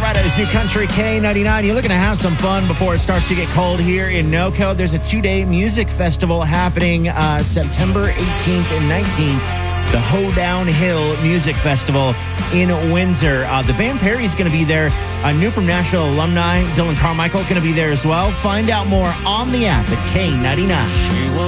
Colorado's New Country K99. You're looking to have some fun before it starts to get cold here in NoCo. There's a 2-day music festival happening September 18th and 19th. The Hoedown Hill Music Festival in Windsor. The band Perry's going to be there. New from Nashville alumni Dylan Carmichael going to be there as well. Find out more on the app at K99.